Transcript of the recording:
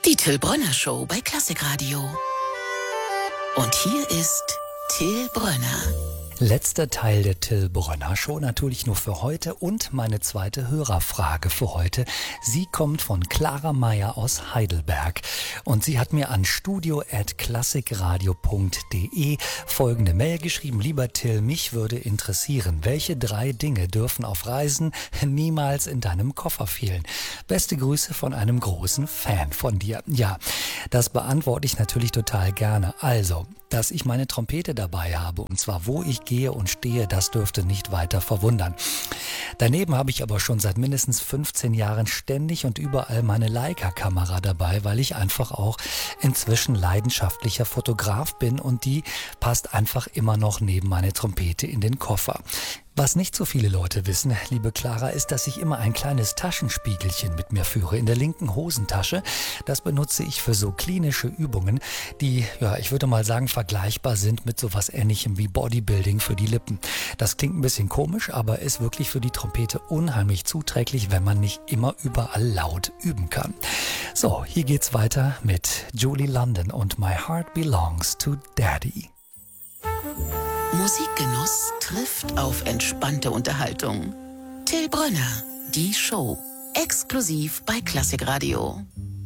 Die Till Brönner Show bei Klassikradio. Und hier ist Till Brönner. Letzter Teil der Till Brönner Show, natürlich nur für heute, und meine zweite Hörerfrage für heute. Sie kommt von Clara Meyer aus Heidelberg und sie hat mir an studio@klassikradio.de folgende Mail geschrieben: Lieber Till, mich würde interessieren, welche 3 Dinge dürfen auf Reisen niemals in deinem Koffer fehlen? Beste Grüße von einem großen Fan von dir. Ja, das beantworte ich natürlich total gerne. Also, dass ich meine Trompete dabei habe, und zwar wo ich gehe und stehe, das dürfte nicht weiter verwundern. Daneben habe ich aber schon seit mindestens 15 Jahren ständig und überall meine Leica-Kamera dabei, weil ich einfach auch inzwischen leidenschaftlicher Fotograf bin und die passt einfach immer noch neben meine Trompete in den Koffer. Was nicht so viele Leute wissen, liebe Clara, ist, dass ich immer ein kleines Taschenspiegelchen mit mir führe in der linken Hosentasche. Das benutze ich für so klinische Übungen, die, ja, ich würde mal sagen, vergleichbar sind mit sowas Ähnlichem wie Bodybuilding für die Lippen. Das klingt ein bisschen komisch, aber ist wirklich für die Trompete unheimlich zuträglich, wenn man nicht immer überall laut üben kann. So, hier geht's weiter mit Julie London und My Heart Belongs to Daddy. Musikgenuss trifft auf entspannte Unterhaltung. Till Brönner, die Show, exklusiv bei Klassikradio.